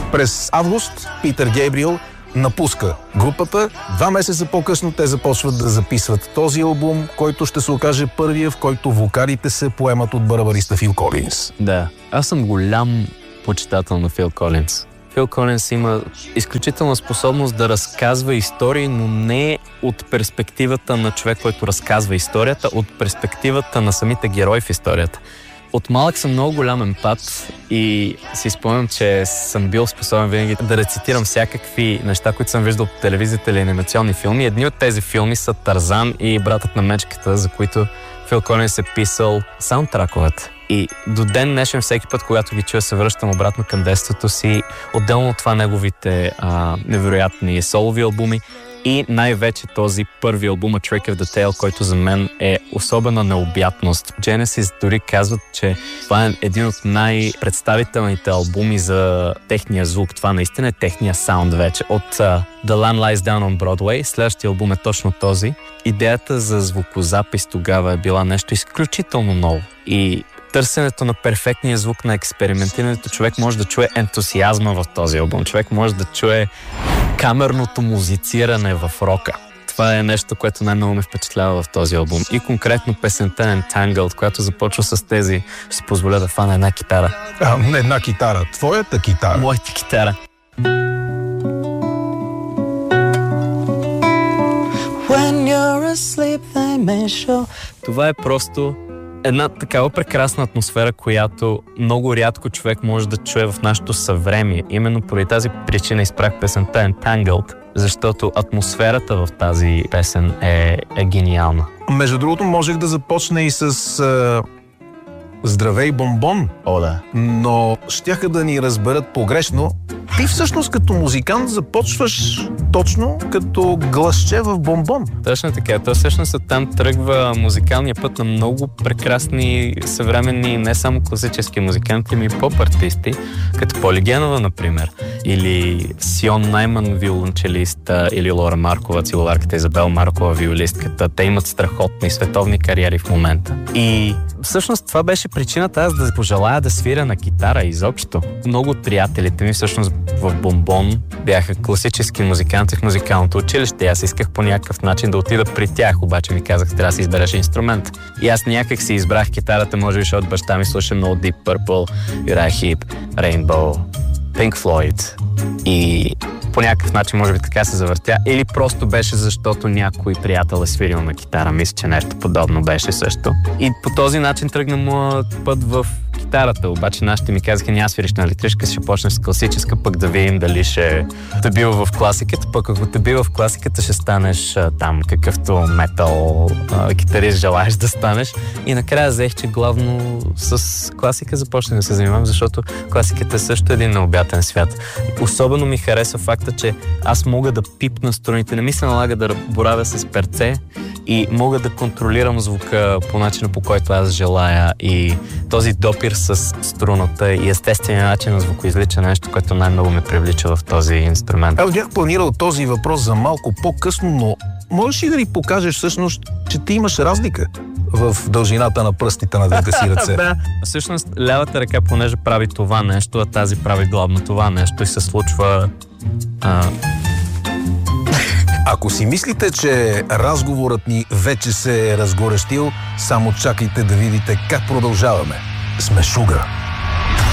През август Питър Гейбриел напуска групата. 2 месеца по-късно те започват да записват този албум, който ще се окаже първия, в който вокалите се поемат от барабариста Фил Колинс. Да, аз съм голям почитател на Фил Колинс. Фил Колинс има изключителна способност да разказва истории, но не от перспективата на човек, който разказва историята, от перспективата на самите герои в историята. От малък съм много голям емпат и си спомням, че съм бил способен винаги да рецитирам всякакви неща, които съм виждал по телевизията или анимационни филми. Едни от тези филми са Тарзан и Братът на мечката, за които Фил Колинс е писал саундтраковете. И до ден днешен, всеки път, когато ги чуя, се връщам обратно към детството си. Отделно от това неговите невероятни солови албуми и най-вече този първи албум A Trick of the Tail, който за мен е особена необятност. Genesis дори казват, че това е един от най-представителните албуми за техния звук. Това наистина е техния саунд вече. От The Lamb Lies Down on Broadway, следващия албум е точно този. Идеята за звукозапис тогава е била нещо изключително ново. И търсенето на перфектния звук, на експериментирането, човек може да чуе ентусиазма в този албум. Човек може да чуе камерното музициране в рока. Това е нещо, което най-много ме впечатлява в този албум. И конкретно песента Entangled, която започва с тези, ще си позволя да фана една китара. Една китара. Твоята китара? Моята китара. When you're asleep, they may show. Това е просто една такава прекрасна атмосфера, която много рядко човек може да чуе в нашето съвремие. Именно поради тази причина изпрах песента Entangled, защото атмосферата в тази песен е гениална. Между другото, можех да започна и с Здравей, бомбон. О, да. Но щяха да ни разберат погрешно. Ти всъщност като музикант започваш точно като гласче в бомбон. Точно така. То всъщност оттам тръгва музикалния път на много прекрасни съвременни, не само класически музиканти, но и поп-артисти, като Поли Генова, например, или Сион Найман, виолончелист, или Лора Маркова, целуларката, Изабел Маркова, виолистката. Те имат страхотни световни кариери в момента. И всъщност това беше причината аз да пожелая да свиря на китара изобщо. Много от приятелите ми всъщност в Бомбон бяха класически музиканти в музикалното училище. Аз исках по някакъв начин да отида при тях, обаче ми казах, трябва да си избереш инструмент. И аз някак си избрах китарата, може би, защото баща ми слуша много Deep Purple, Uriah Heep, Rainbow, Pink Floyd. И по някакъв начин, може би така се завъртя. Или просто беше защото някой приятел е свирил на китара. Мисля, че нещо подобно беше също. И по този начин тръгна моят път в китарата. Обаче нашите ми казаха, няма свириш на електрическа, ще почнеш с класическа, пък да видим дали ще те бива в класиката. Пък ако те бива в класиката, ще станеш там какъвто метал китарист желаеш да станеш. И накрая взех, че главно с класика започнах да се занимавам, защото класиката е също един необятен свят. Особено ми харесва факта, че аз мога да пипна струните. Не ми се налага да боравя с перце и мога да контролирам звука по начина, по който аз желая. И този допир с струната и естествения начин на звукоизличане е нещо, което най-много ме привлича в този инструмент. Аз бях планирал този въпрос за малко по-късно, но можеш ли да ни покажеш всъщност, че ти имаш разлика в дължината на пръстите на двете си ръце? Да. Всъщност лявата ръка, понеже прави това нещо, а тази прави главно това нещо и се случва... Ако си мислите, че разговорът ни вече се е разгорещил, само чакайте да видите как продължаваме. Сме Шугар.